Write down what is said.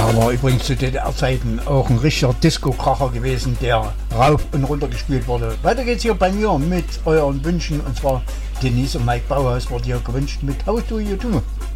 Ja, war übrigens zu DDR-Zeiten auch ein richtiger Disco-Kracher gewesen, der rauf und runter gespielt wurde. Weiter geht's hier bei mir mit euren Wünschen, und zwar Denise und Mike Bauhaus wurde hier gewünscht mit How Do You Do.